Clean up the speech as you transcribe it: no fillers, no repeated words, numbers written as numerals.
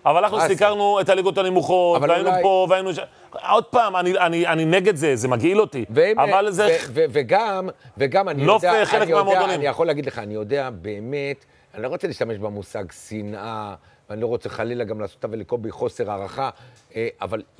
אבל אנחנו סיקרנו את הליגות הנמוכות, והיינו פה, והיינו... עוד פעם, אני נגד זה, זה מגעיל אותי. אבל זה... וגם אני יודע, חלק מהמועדונים. אני יכול להגיד לך, אני יודע באמת, אני לא רוצה להשתמש במושג שנאה, ואני לא רוצה חלילה גם לעשות ולקום בחוסר הערכה, אבל